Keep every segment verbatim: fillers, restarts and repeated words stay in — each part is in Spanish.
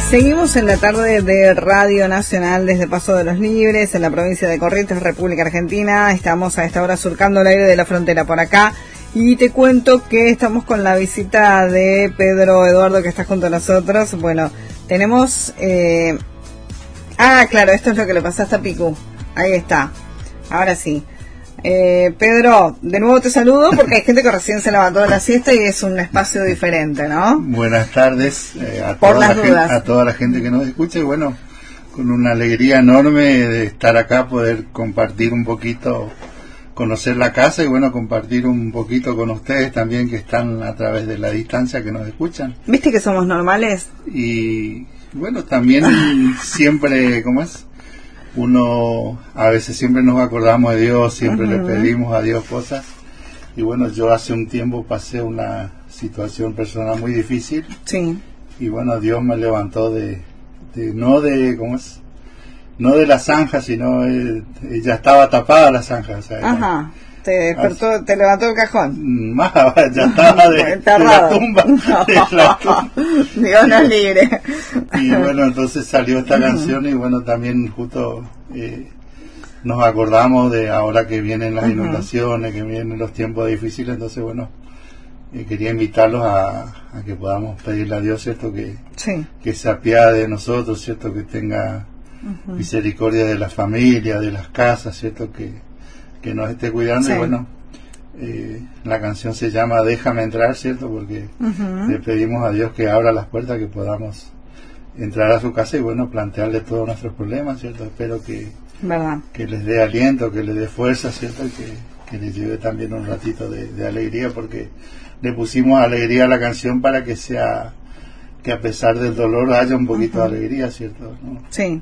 Seguimos en la tarde de Radio Nacional desde Paso de los Libres, en la provincia de Corrientes, República Argentina. Estamos a esta hora surcando el aire de la frontera por acá. Y te cuento que estamos con la visita de Pedro Eduardo, que está junto a nosotros. Bueno, tenemos... Eh... Ah, claro, esto es lo que le pasaste a Picu. Ahí está. Ahora sí. Eh, Pedro, de nuevo te saludo porque hay gente que recién se levantó de la siesta y es un espacio diferente, ¿no? Buenas tardes eh, a, Por toda las la dudas. gente, a toda la gente que nos escucha y bueno, con una alegría enorme de estar acá, poder compartir un poquito, conocer la casa y bueno, compartir un poquito con ustedes también que están a través de la distancia que nos escuchan. ¿Viste que somos normales? Y bueno, también siempre, ¿cómo es? Uno a veces siempre nos acordamos de Dios, siempre uh-huh. le pedimos a Dios cosas y bueno, yo hace un tiempo pasé una situación personal muy difícil sí. y bueno, Dios me levantó de, de no de ¿cómo es? No de la zanja, sino eh, ya estaba tapada la zanja, o sea, ajá. Te despertó, así, te levantó el cajón. Más, ya estaba de, de la tumba. No. De la tumba. Dios nos libre. Y bueno, entonces salió esta canción y bueno, también justo eh, nos acordamos de ahora que vienen las uh-huh. inundaciones, que vienen los tiempos difíciles, entonces bueno, eh, quería invitarlos a, a que podamos pedirle a Dios, ¿cierto? Que, sí. que se apiade de nosotros, ¿cierto? Que tenga uh-huh. misericordia de la familia, de las casas, ¿cierto? Que que nos esté cuidando sí. y bueno, eh, la canción se llama Déjame entrar, ¿cierto? Porque uh-huh. le pedimos a Dios que abra las puertas, que podamos entrar a su casa y bueno, plantearle todos nuestros problemas, ¿cierto? Espero que, que les dé aliento, que les dé fuerza, ¿cierto? Y que, que les lleve también un ratito de, de alegría, porque le pusimos alegría a la canción para que sea, que a pesar del dolor haya un poquito uh-huh. de alegría, ¿cierto? ¿No? Sí.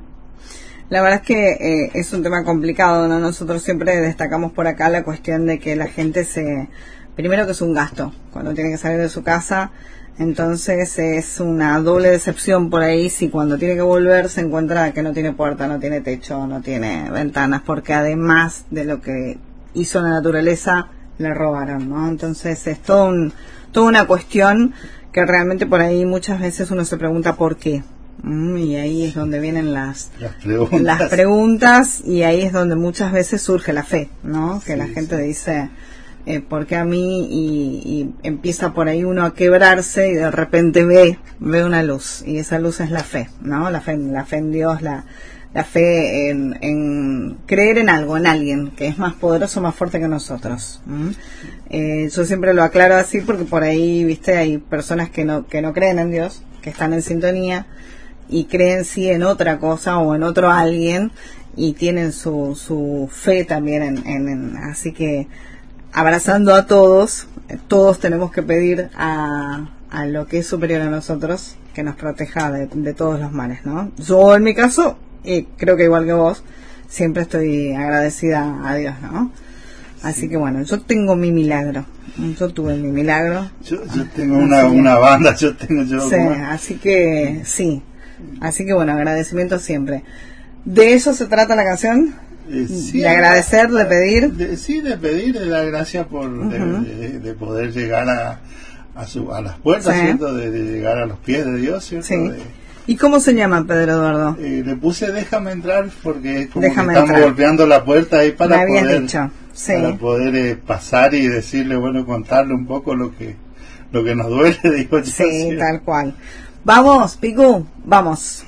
La verdad es que eh, es un tema complicado, ¿no? Nosotros siempre destacamos por acá la cuestión de que la gente se... Primero que es un gasto, cuando tiene que salir de su casa, entonces es una doble decepción por ahí si cuando tiene que volver se encuentra que no tiene puerta, no tiene techo, no tiene ventanas, porque además de lo que hizo la naturaleza, le robaron, ¿no? Entonces es todo un, toda una cuestión que realmente por ahí muchas veces uno se pregunta por qué. Mm, y ahí es donde vienen las, las, preguntas. las preguntas y ahí es donde muchas veces surge la fe, ¿no? Que sí, la gente sí. dice, eh, ¿por qué a mí? Y, y empieza por ahí uno a quebrarse y de repente ve ve una luz y esa luz es la fe, ¿no? La fe, la fe en Dios, la, la fe en, en creer en algo, en alguien que es más poderoso, más fuerte que nosotros. ¿Mm? Eh, yo siempre lo aclaro así porque por ahí, viste, hay personas que no que no creen en Dios, que están en sintonía y creen sí en otra cosa o en otro alguien y tienen su, su fe también en, en, en así que abrazando a todos, todos tenemos que pedir a, a lo que es superior a nosotros que nos proteja de, de todos los males, ¿no? Yo en mi caso, y creo que igual que vos, siempre estoy agradecida a Dios, ¿no? Así sí. que bueno, yo tengo mi milagro. Yo tuve mi milagro. Yo, yo tengo una, una banda, yo tengo yo. Sí, como... así que sí. Así que bueno, agradecimiento siempre. ¿De eso se trata la canción? Eh, sí, de agradecer, de pedir. De, sí, de pedir, de dar gracias por uh-huh. de, de, de poder llegar a a, su, a las puertas, sí. ¿cierto? De, de llegar a los pies de Dios, ¿cierto? Sí. De, ¿Y cómo se llama, Pedro Eduardo? Eh, le puse Déjame entrar porque como Déjame que estamos entrar. golpeando la puerta ahí para poder, dicho. Sí. para poder eh, pasar y decirle, bueno, contarle un poco lo que lo que nos duele, digo yo. Sí, tal cual. Vamos, Picu, vamos.